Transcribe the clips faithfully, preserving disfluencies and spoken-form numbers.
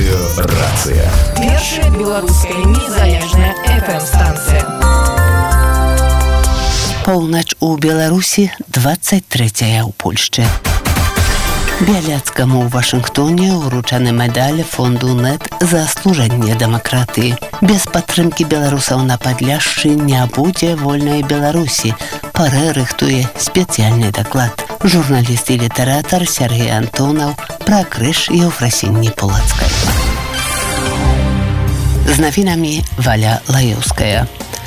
Радыёрацыя. Першая беларуская незалежная эф эм-станцыя. Поўнач у Беларусі, двадцать трэцяя ў Польшчы. Бяляцкаму ў Вашынгтоне ўручаны медаль фонду НЭТ за служэнне дэмакратыі. Без падтрымкі беларусаў на Падляшшы не будзе вольнай Беларусі. Парэ рыхтуе спецыяльны даклад. Журналіст і літаратар Сергей Антонаў пра крыж Еўфрасіні Полацкай. З навінамі Валя Лаеўская.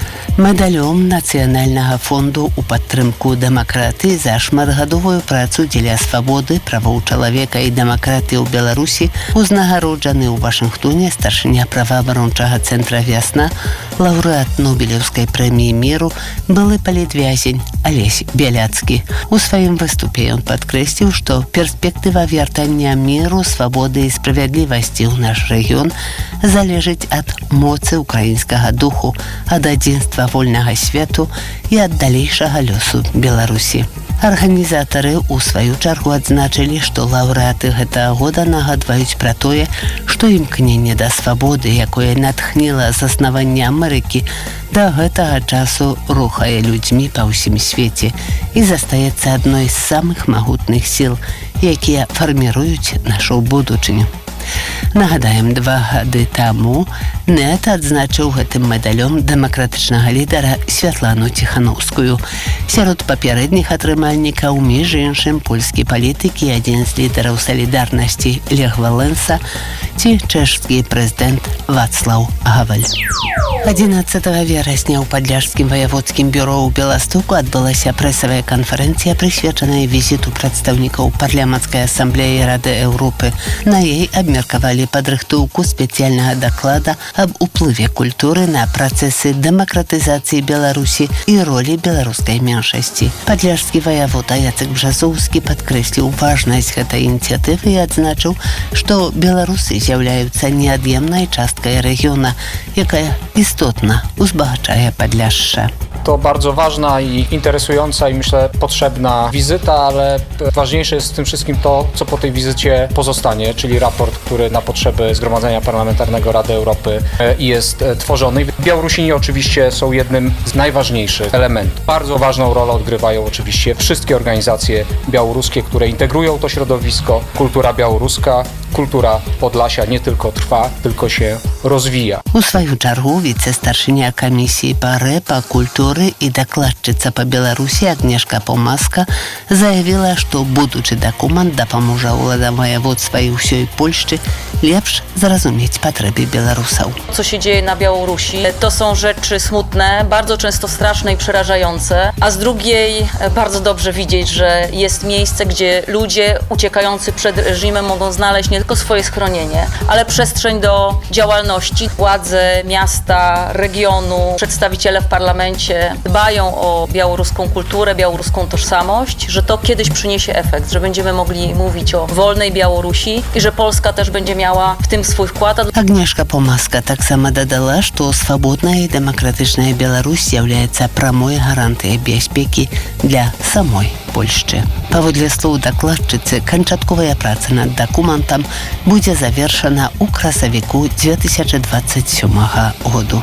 Медалём Нацыянальнага фонду ў падтрымку дэмакратыі за шматгадовую працу дзеля свабоды, правоў чалавека і дэмакратыі ў Беларусі узнагароджаны ў Вашынгтоне старшыня праваабарончага цэнтра «Вясна», лаўрэат Нобелеўскай прэміі міру, былы палітвязень Алесь Бяляцкі. У сваім выступе ён падкрэсліў, што перспектыва вяртання міру, свабоды і справядлівасці ў наш рэгіён залежыць ад моцы ўкраінскага духу, ад адзінства вольнага свету і ад далейшага лёсу Беларусі. Арганізатары ў сваю чаргу адзначылі, што лаўрэаты гэтага года нагадваюць пра тое, што імкненне да свабоды, якое натхніла заснаванне Амерыкі, да гэтага часу рухае людзьмі па ўсім свеце і застаецца адной з самых магутных сіл, якія фарміруюць нашу будучыню. Нагадаем, два гады таму НЭТ адзначыў гэтым медалём дэмакратычнага лідара Святлану Ціханаўскую. Сярод папярэдніх атрымальнікаў, між іншым, польскі палітык і адзін з лідараў салідарнасці Лех Валенса ці чэшскі прэзідэнт Вацлаў Гаваль. адзінаццатага верасня ў Падляшскім ваяводскім бюро ў Беластоку адбылася прэсавая канферэнцыя, прысвечаная візіту прадстаўнікаў парламенцкай асамблеі Рады Еўропы. На ёй абмеркавалі падрыхтоўку спецыяльнага даклада аб уплыве культуры на працэсы дэмакратызацыі Беларусі і ролі беларускай меншасці. Падляшскі ваявода Яцек Бжазоўскі падкрэсліў важнасць гэтай ініцыятывы і адзначыў, што беларусы з'яўляюцца неад'емнай часткай рэгіёна, якая istotna, uzbagaczaja Podlasza. To bardzo ważna i interesująca i myślę potrzebna wizyta, ale ważniejsze jest w tym wszystkim to, co po tej wizycie pozostanie, czyli raport, który na potrzeby Zgromadzenia Parlamentarnego Rady Europy jest tworzony. Białorusini oczywiście są jednym z najważniejszych elementów. Bardzo ważną rolę odgrywają oczywiście wszystkie organizacje białoruskie, które integrują to środowisko. Kultura białoruska, kultura Podlasia nie tylko trwa, tylko się rozwija. У сваю чаргу віцэ-старшыня камісіі па рэ, па культуры і дакладчыца па Беларусі Агнешка Помаска заявіла, што будучы дакумент дапаможа ўладам ваяводства і ўсёй Польшчы лепш зразумець патрэбы беларусаў. Co się dzieje na Białorusi, to są rzeczy smutne, bardzo często straszne i przerażające, a z drugiej bardzo dobrze widzieć, że jest miejsce, gdzie ludzie uciekający przed reżimem mogą znaleźć nie tylko swoje schronienie, ale przestrzeń do działalności. Władze miasta, regionu, przedstawiciele w parlamencie dbają o białoruską kulturę, białoruską tożsamość, że to kiedyś przyniesie efekt, że będziemy mogli mówić o wolnej Białorusi i że Polska też będzie miała w tym swój wkład. Agnieszka Помаска таксама дадала, што свабодная і дэмакратычная Беларусь з'яўляецца прамой гарантыяй бяспекі для самой Польшчы. Паводле слоў дакладчыцы, канчатковая праца над дакументам будзе завершана ў красавіку две тысячи двадцать сёмага году.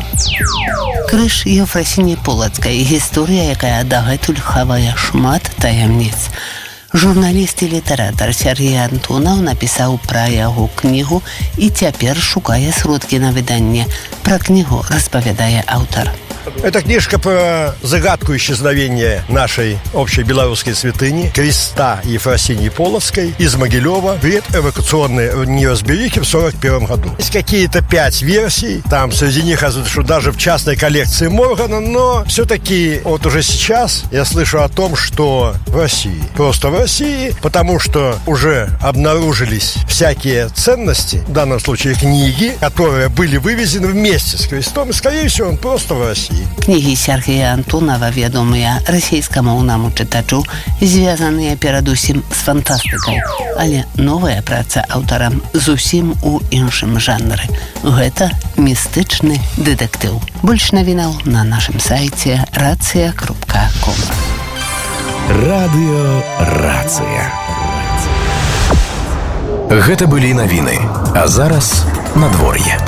Крыж Еўфрасіні Полацкай – гісторыя, якая дагэтуль хавае шмат таямніц. Журналіст і літаратар Сергей Антонаў напісаў пра яго кнігу і цяпер шукае сродкі на выданне. Пра кнігу распавядае аўтар. Это книжка про загадку исчезновения нашей общей белорусской святыни, креста Ефросинии Полоцкой из Могилева, предэвакуационной неразберихи в сорок первом году. Есть какие-то пять версий, там среди них, что даже в частной коллекции Моргана, но все-таки вот уже сейчас я слышу о том, что в России, просто в России, потому что уже обнаружились всякие ценности, в данном случае книги, которые были вывезены вместе с крестом, и, скорее всего, он просто в России. Кнігі Сергея Антонова вядомыя расійскамоўнаму чытачу, звязаныя перадусім з фантастыкай, але новая праца аўтара зусім у іншым жанры. Гэта містычны дэтэктыў. Больш навінаў на нашым сайце рацыя кропка ком. Радыёрацыя. Гэта былі навіны, а зараз надвор'е.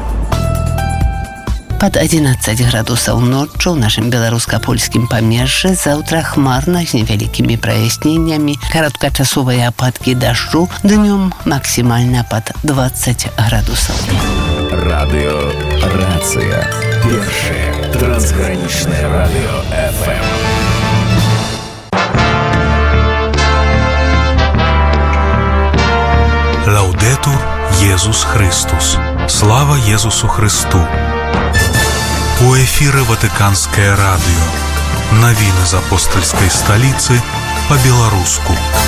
Пад адзінаццаць градусаў ноччу ў нашым беларуска-польскім памежжы, заўтра хмарна з невялікімі праясненнямі, кароткачасовыя ападкі дажджу, днём максімальна пад дваццаць градусаў. Радыё «Рацыя». Першае трансгранічнае радыё эф эм. Лаудетур Єсус Христос. Слава Єсусу Христу. У эфіры Ватыканскае радыё. Навіны з апостальскай сталіцы па-беларуску.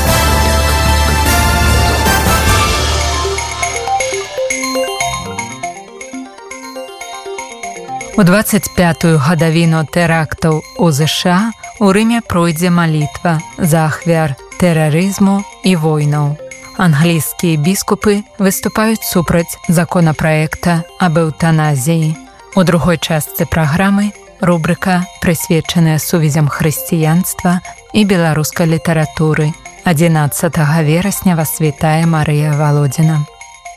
У дваццаць пятую гадавіну тэрактаў у ЗША у Рыме пройдзе малітва за ахвяр тэрарызму і войнаў. Англійскія біскупы выступаюць супраць законапраекта аб эўтаназіі. У другой частцы праграмы рубрыка, прысвечаная сувязям хрысціянства і беларускай літаратуры. адзінаццатага верасня вас вітае Марыя Валодзіна.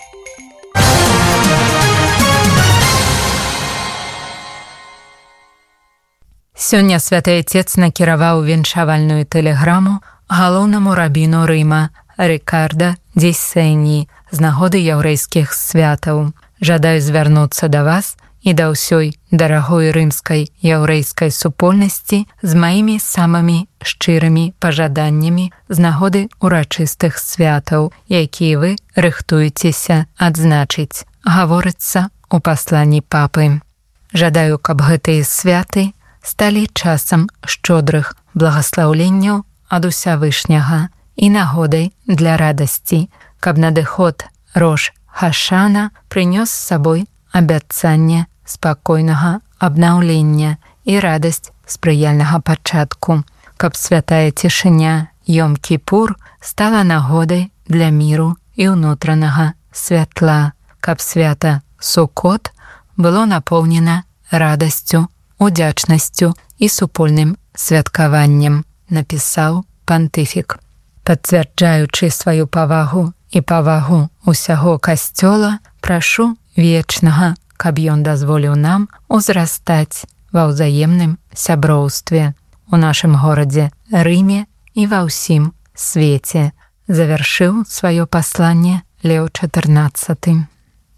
Сёння святы Отец накіраваў віншавальную тэлеграму галоўнаму рабіну Рыма Рикарда ді Сені з нагоды яўрэйскіх святаў. Жадаю звярнуцца да вас і да ўсёй дарагой рымскай яўрэйскай супольнасці з маімі самымі шчырымі пажаданнямі з нагоды урачыстых святаў, якія вы рыхтуецеся адзначыць, гаворыцца у пасланні папы. Жадаю, каб гэтыя святы сталі часам шчодрых благаслаўленняў ад Усявышняга і нагодай для радасці, каб надыход Рош Хашана прынёс з сабой абяцанне спакойнага абнаўлення і радасць спрыяльнага пачатку, каб святая цішыня Йом-Кіпур стала нагодай для міру і ўнутранага святла, каб свята Сукот было напоўнена радасцю, удзячнасцю і супольным святкаваннем, напісаў пантыфік. Пацвярджаючы сваю павагу і павагу ўсяго касцёла, прашу вечнага, каб ён дазволіў нам узрастаць ва ўзаемным сяброўстве у нашым горадзе Рыме і ва ўсім свеце. Завяршыў сваё пасланне Леў чатырнаццаты.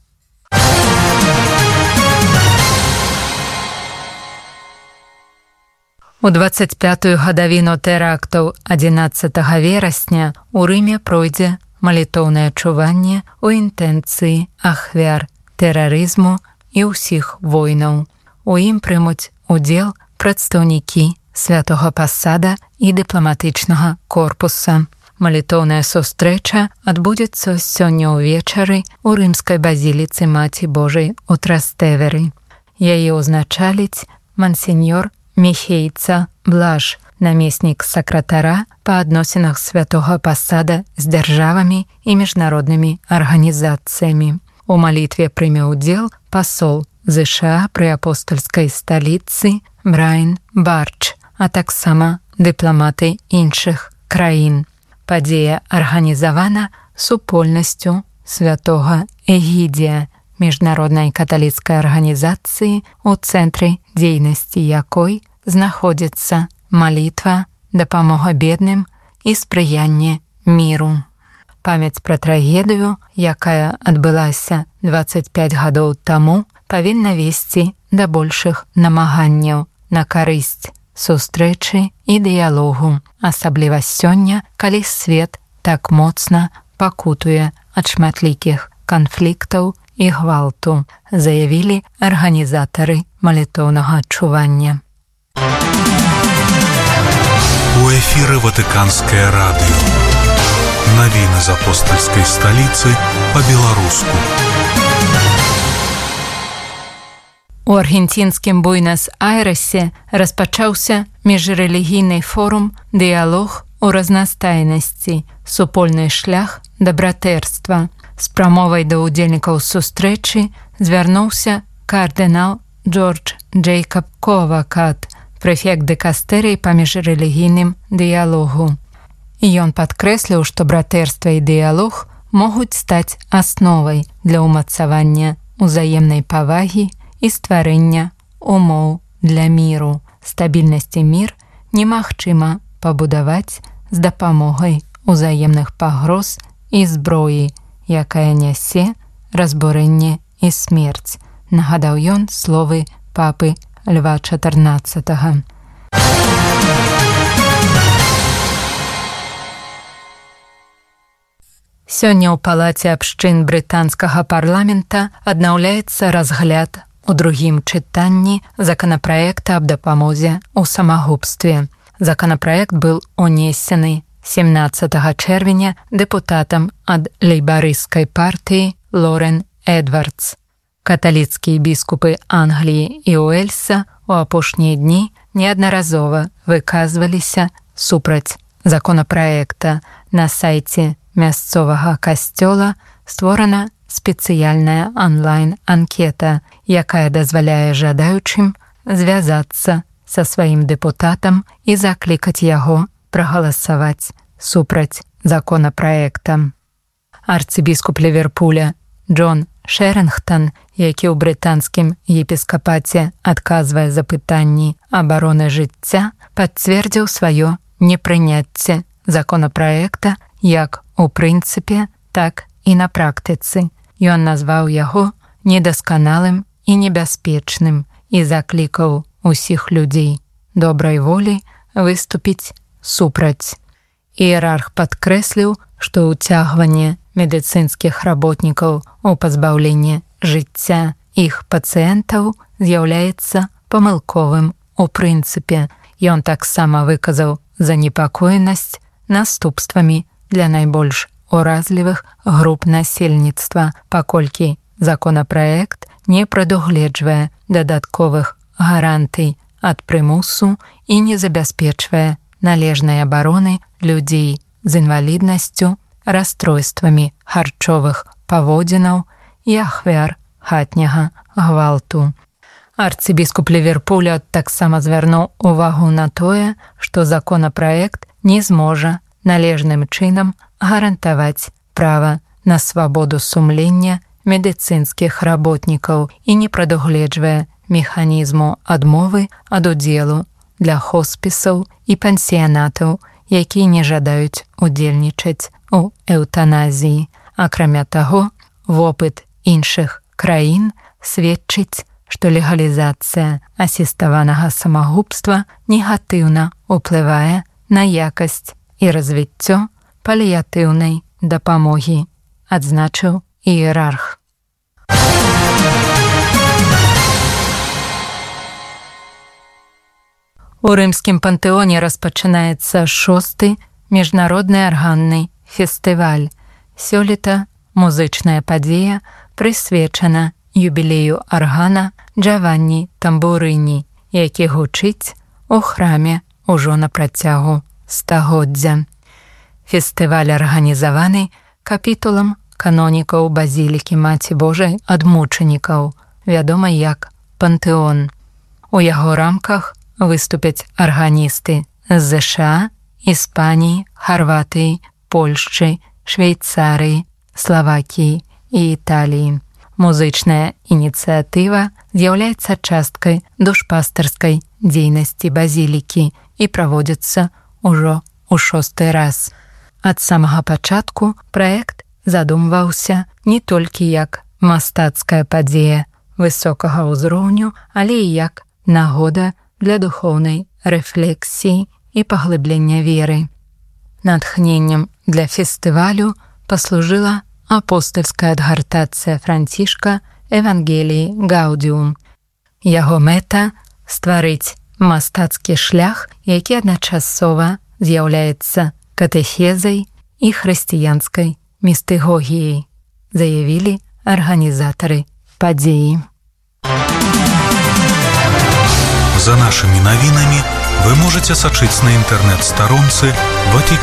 У дваццаць пятую гадавіну тэрактаў адзінаццатага верасня у Рыме пройдзе малітоўнае чуванне ў інтэнцыі ахвяр тэрарызму і ўсіх войнаў. У ім прымуць удзел прадстаўнікі святога пасада і дыпламатычнага корпуса. Малітоўная сустрэча адбудзецца сёння ўвечары ў рымскай базіліцы Маці Божай у Трастэверы. Яе ўзначаліць мансеньор Міхейца Блаж, намеснік сакратара па адносінах святога пасада з дзяржавамі і міжнароднымі арганізацыямі. У малітве прыме ўдзел пасол ЗША пры апостальскай сталіцы Брайан Барч, а таксама дыпламаты іншых краін. Падзея арганізавана супольнасцю святога Эгідзія, міжнароднай каталіцкай арганізацыі, у цэнтры дзейнасці якой знаходзіцца малітва, дапамога бедным і спрыянне міру. Памяць пра трагедыю, якая адбылася дваццаць пяць гадоў таму, павінна весці да большых намаганняў на карысць сустрэчы і дыялогу, асабліва сёння, калі свет так моцна пакутуе ад шматлікіх канфліктаў і гвалту, заявілі арганізатары малітоўнага чування. У эфіры Ватыканскае радыё. Навіны з апостальскай сталіцы па-беларуску. У аргенцінскім Буэнас-Айрэсе распачаўся міжрэлігійны форум «Дыялог у разнастайнасці. Супольны шлях да братэрства». З прамовай да ўдзельнікаў сустрэчы звярнуўся кардынал Джордж Джейкаб Ковакат, прэфект дыкастэрыі па міжрэлігійным дыялогу. І ён падкрэсліў, што братэрства і дыялог могуць стаць асновай для ўмацавання узаемнай павагі і стварэння умоў для міру. Стабільнасць і мір немагчыма пабудаваць з дапамогай узаемных пагроз і зброі, якая нясе разбурэнне і смерць, нагадаў ён словы папы Льва чатырнаццатага. Сёння ў палаце абшчын брытанскага парламента аднаўляецца разгляд у другім чытанні законапраекта аб дапамозе ў самагубстве. Законапраект быў унесены сямнаццатага чэрвеня дэпутатам ад лейбарысцкай партыі Лорен Эдвардс. Каталіцкія біскупы Англіі і Уэльса ў апошнія дні неаднаразова выказваліся супраць законапраекта. На сайце мясцовага касцёла створана спецыяльная онлайн-анкета, якая дазваляе жадаючым звязацца са сваім дэпутатам і заклікаць яго прагаласаваць супраць законапраекта. Арцыбіскуп Ліверпуля Джон Шэрынгтон, які ў брытанскім епіскапаце адказвае за пытанні абароны жыцця, пацвердзіў сваё непрыняцце законапраекта як у прынцыпе, так і на практыцы. Ён назваў яго недасканалым і небяспечным і заклікаў усіх людзей добрай волі выступіць супраць. Іерарх падкрэсліў, што ўцягванне медыцынскіх работнікаў у пазбаўленне жыцця іх пацыентаў з'яўляецца памылковым у прынцыпе. Ён таксама выказаў занепакоенасць наступствамі для найбольш уразлівых груп насельніцтва, паколькі законапраект не прадугледжвае дадатковых гарантый ад прымусу і не забяспечвае належнай абароны людзей з інваліднасцю, расстройствамі харчовых паводзінаў і ахвяр хатняга гвалту. Арцыбіскуп Ліверпуля таксама звярнуў увагу на тое, што законапраект не зможа належным чынам гарантаваць права на свабоду сумлення медыцынскіх работнікаў і не прадугледжвае механізму адмовы ад удзелу для хоспісаў і пансіянатаў, якія не жадаюць удзельнічаць у эўтаназіі. Акрамя таго, вопыт іншых краін сведчыць, што легалізацыя асіставанага самагубства негатыўна ўплывае на якасць і развіццё паліятыўнай дапамогі, адзначыў іерарх. У рымскім пантэоне распачынаецца шосты міжнародны арганны фестываль. Сёлета музычная падзея прысвечана юбілею аргана Джаванні Тамбурыні, які гучыць у храме ўжо на працягу стагоддзя. Фестываль арганізаваны капітулам канонікаў базілікі Маці Божай ад мучанікаў, вядомай як Пантэон. У яго рамках выступяць арганісты з ЗША, Іспаніі, Харватыі, Польшчы, Швейцарыі, Славакіі і Італіі. Музычная ініцыятыва з'яўляецца часткай душпастырскай дзейнасці базілікі і праводзіцца ўжо ў шосты раз. Ад самага пачатку праект задумваўся не толькі як мастацкая падзея высокага ўзроўню, але і як нагода для духоўнай рэфлексіі і паглыблення веры. Натхненнем для фестывалю паслужыла апостальская адгартацыя Францішка Евангеліі Гаудіум. Яго мэта – стварыць мастацкі шлях, які адначасова з'яўляецца катэхезай і хрысціянскай містыгогіяй, заявілі арганізатары падзеі. За нашими новинами вы можете сачыць на інтэрнэт-старонцы Ватикана.